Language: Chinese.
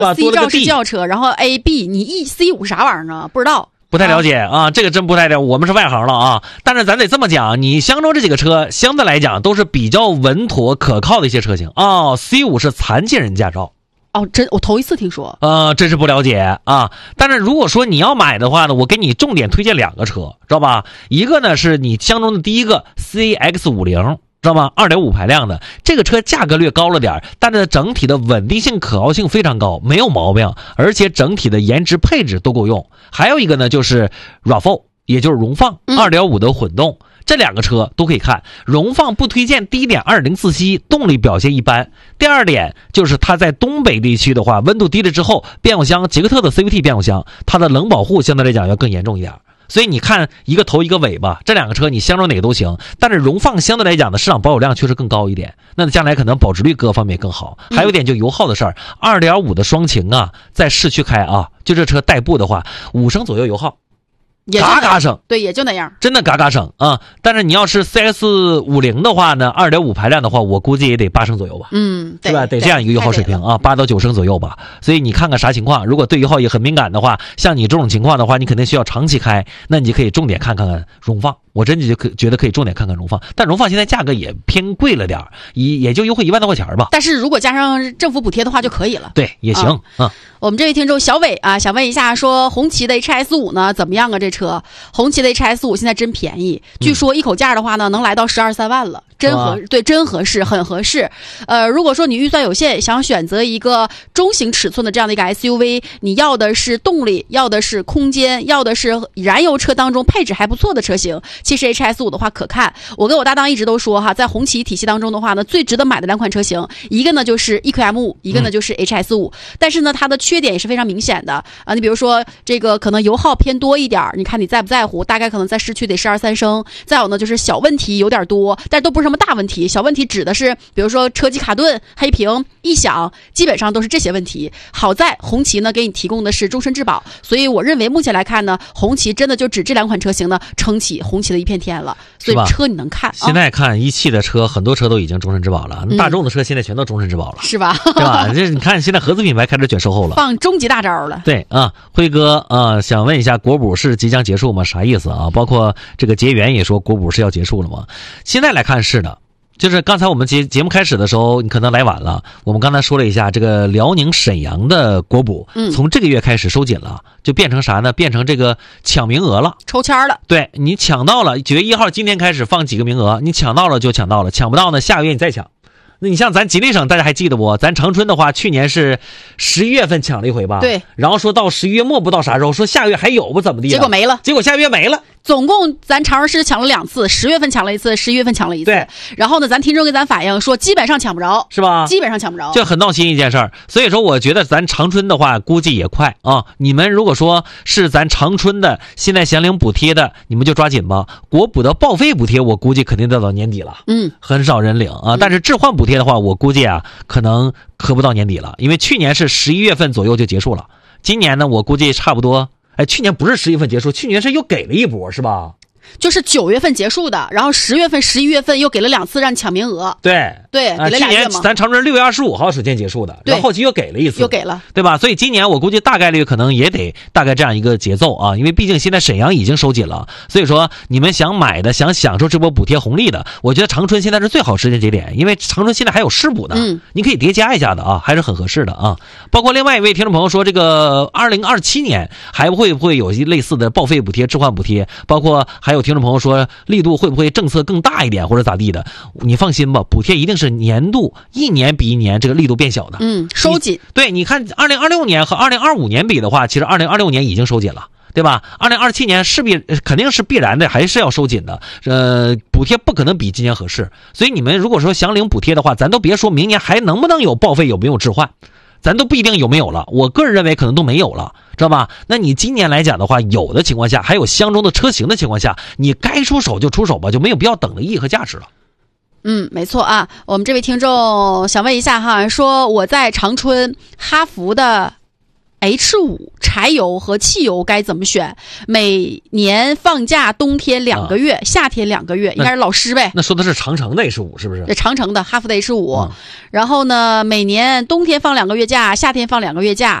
C 肇事轿车，然后 A、B， 你 E、C5 啥玩意儿啊？不知道。 不太了解啊，这个真不太了解，我们是外行了啊。但是咱得这么讲，你相中这几个车相对来讲都是比较稳妥可靠的一些车型啊。C5 是残疾人驾照。 哦，我头一次听说。 真是不了解啊。但是如果说你要买的话呢，我给你重点推荐2个车，知道吧？一个呢是你相中的第一个 CX50。知道吗 ？2.5 排量的这个车价格略高了点，但是整体的稳定性、可靠性非常高，没有毛病，而且整体的颜值配置都够用。还有一个呢，就是 RAV4， 也就是荣放 2.5 的混动，这2个车都可以看。荣放不推荐，第一点2.0自吸，动力表现一般。第二点就是它在东北地区的话，温度低了之后，变速箱捷克特的 CVT 变速箱，它的冷保护相对来讲要更严重一点。所以你看一个头一个尾巴，这2个车你相中哪个都行，但是荣放相对来讲的市场保有量确实更高一点，那将来可能保值率各方面更好。还有一点就油耗的事儿，2.5 的双擎啊，在市区开啊，就这车代步的话，5升左右油耗。嘎嘎省， 对，也就那样， 真的嘎嘎省啊！但是你要是 CS50 的话呢，2.5 排量的话，我估计也得8升左右吧，对吧？得这样一个油耗水平啊，8到9升左右吧。所以你看看啥情况，如果对油耗也很敏感的话，像你这种情况的话，你肯定需要长期开，那你就可以重点看看荣放。我真就觉得可以重点看看荣放，但荣放现在价格也偏贵了点，也就优惠1万多块钱吧。 但是如果加上政府补贴的话就可以了。 对，也行。 我们这位听众小伟啊，想问一下，说红旗的 HS5 呢怎么样啊？这车红旗的 HS5 现在真便宜，据说一口价的话呢能来到12、13万了。真合适，很合适。如果说你预算有限，想选择一个中型尺寸的这样的一个 SUV， 你要的是动力，要的是空间，要的是燃油车当中配置还不错的车型，其实 HS5 的话可看。我跟我搭档一直都说哈，在红旗体系当中的话呢，最值得买的2款车型，一个呢就是 EQM5， 一个呢就是 HS5。但是呢，它的缺点也是非常明显的啊。你比如说这个可能油耗偏多一点，你看你在不在乎？大概可能在市区得12、13升。再有呢就是小问题有点多，但都不是什么大问题。小问题指的是比如说车机卡顿、黑屏、异响，基本上都是这些问题。好在红旗呢给你提供的是终身质保，所以我认为目前来看呢，红旗真的就指这2款车型呢撑起红旗的一片天了。所以车你能看， 现在看一汽的车很多车都已经终身质保了，大众的车现在全都终身质保了， 是吧？ 对吧？这你看现在合资品牌开始卷售后了， 放终极大招了。 对啊，辉哥想问一下，国补是即将结束吗？啥意思啊？包括这个结缘也说国补是要结束了吗？现在来看是的。就是刚才我们节目开始的时候，你可能来晚了。我们刚才说了一下，这个辽宁沈阳的国补，从这个月开始收紧了，就变成啥呢？变成这个抢名额了， 抽签了。 对，你抢到了，9月1号今天开始放几个名额，你抢到了就抢到了，抢不到呢，下个月你再抢。那你像咱吉林省，大家还记得不？咱长春的话，去年是11月份抢了一回吧？ 对。 然后说到11月末不知道啥时候，说下个月还有不怎么地？ 结果没了。 结果下个月没了。 总共咱长春市抢了2次，10月份抢了一次，11月份抢了一次。 对。 然后呢，咱听众给咱反映说，基本上抢不着， 是吧？ 基本上抢不着， 就很闹心一件事儿。所以说，我觉得咱长春的话，估计也快啊。你们如果说是咱长春的，现在想领补贴的，你们就抓紧吧。国补的报废补贴，我估计肯定得到年底了。很少人领啊。但是置换补贴的话，我估计可能磕不到年底了，因为去年是11月份左右就结束了。今年呢，我估计差不多。去年不是11月份结束，去年是又给了一波，是吧？ 就是9月份结束的，然后10月份、11月份又给了2次让你抢名额。 对， 给了2月嘛。 咱长春6月25号时间结束的，然后后期又给了一次， 又给了， 对吧？所以今年我估计大概率可能也得大概这样一个节奏啊，因为毕竟现在沈阳已经收紧了，所以说你们想买的、想享受这波补贴红利的，我觉得长春现在是最好时间节点，因为长春现在还有市补呢，你可以叠加一下的啊，还是很合适的啊。包括另外一位听众朋友说，这个2027年还会不会有类似的报废补贴、置换补贴？包括还有听众朋友说，力度会不会政策更大一点或者咋地的？你放心吧，补贴一定是年度一年比一年这个力度变小的， 收紧。 对，你看2026年和2025年比的话，其实2026年已经收紧了，对吧？2027年肯定是必然的，还是要收紧的。补贴不可能比今年合适，所以你们如果说想领补贴的话，咱都别说明年还能不能有报废，有没有置换。咱都不一定有没有了，我个人认为可能都没有了，知道吧？那你今年来讲的话，有的情况下，还有相中的车型的情况下，你该出手就出手吧，就没有必要等了意义和价值了。 没错啊。我们这位听众想问一下哈，说我在长春哈弗的 H5 柴油和汽油该怎么选？每年放假冬天2个月，夏天2个月，应该是老师呗。 那说的是长城的 H5 是不是？ 对，长城的哈弗的 H5。然后呢，每年冬天放2个月假，夏天放2个月假。